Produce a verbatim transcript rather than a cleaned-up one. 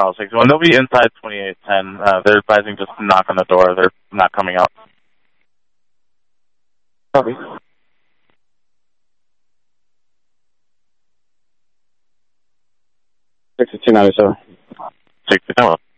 Bravo sixty-one. They'll be inside twenty-eight ten. Uh, they're advising just to knock on the door. They're not coming out. Copy. sixty-two ninety-seven. sixty-two.